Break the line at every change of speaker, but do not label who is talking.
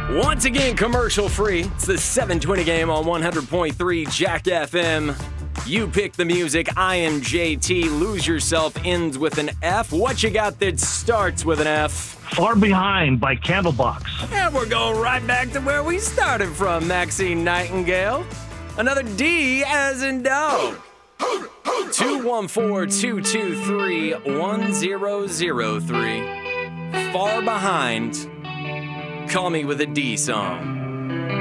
Once again, commercial free. It's the 720 game on 100.3 Jack FM. You pick the music. I am JT. Lose Yourself ends with an F. What you got that starts with an F?
Far Behind by Candlebox.
And we're going right back to where we started from, Maxine Nightingale. Another D as in dog. 214-223-1003. Far Behind. Call me with a D song.